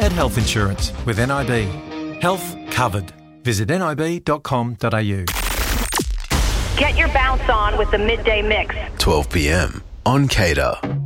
pet health insurance with NIB. Health covered. Visit nib.com.au. Get your bounce on with the Midday Mix. 12 p.m. on Cater.